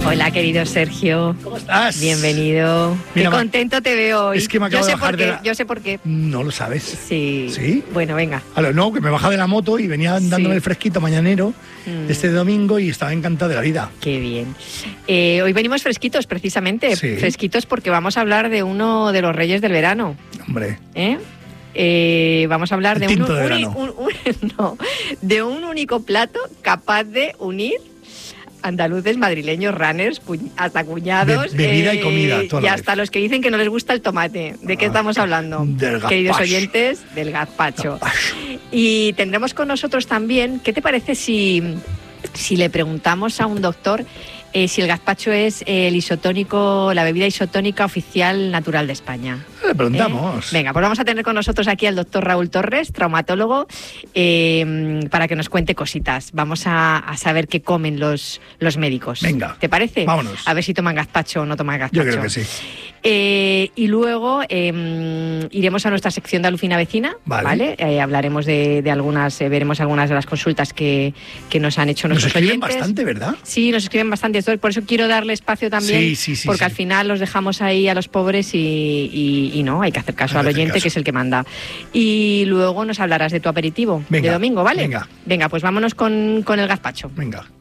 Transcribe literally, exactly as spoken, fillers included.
Hola, querido Sergio. ¿Cómo estás? Bienvenido. Mira, qué contento te veo hoy. Es que me acabo yo sé de bajar por qué, de la... Yo sé por qué. No lo sabes. Sí. ¿Sí? Bueno, venga. Ahora, no, que me baja de la moto y venía dándome Sí. el fresquito mañanero Mm. este domingo y estaba encantado de la vida. Qué bien. Eh, hoy venimos fresquitos, precisamente. Sí. Fresquitos porque vamos a hablar de uno de los reyes del verano. Hombre, ¿Eh? Eh, vamos a hablar El de un, tinto de uni- verano. un- un- no, de un único plato capaz de unir andaluces, madrileños, runners, cu- hasta cuñados, Be- bebida y comida, toda y la hasta vez. los que dicen que no les gusta el tomate. ¿De qué Ah, estamos hablando? del Queridos gazpacho. oyentes, del gazpacho. Gazpacho. Y tendremos con nosotros también, ¿qué te parece si, si le preguntamos a un doctor eh, si el gazpacho es el isotónico, la bebida isotónica oficial natural de España? le preguntamos. ¿Eh? Venga, pues vamos a tener con nosotros aquí al doctor Raúl Torres, traumatólogo, eh, para que nos cuente cositas. Vamos a, a saber qué comen los, los médicos. Venga. ¿Te parece? Vámonos. A ver si toman gazpacho o no toman gazpacho. Yo creo que sí. Eh, y luego eh, iremos a nuestra sección de Alucina Vecina, Vale. ¿vale? Eh, hablaremos de, de algunas, eh, veremos algunas de las consultas que, que nos han hecho Nos nuestros escriben oyentes. bastante, ¿verdad? Sí, nos escriben bastante, entonces por eso quiero darle espacio también, Sí, sí, sí, porque sí. al final los dejamos ahí a los pobres y, y- y no, hay que hacer caso Hay al que hacer oyente, caso. que es el que manda. Y luego nos hablarás de tu aperitivo Venga, de domingo, ¿vale? venga. Venga, pues vámonos con, con el gazpacho. Venga.